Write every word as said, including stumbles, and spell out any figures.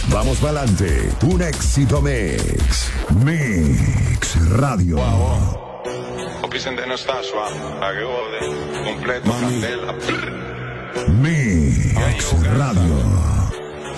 Vamos pa'lante, un éxito mix. Mix Radio. Wow, wow. Vicente no está suave, a que jode, completo, candela. Mix Radio.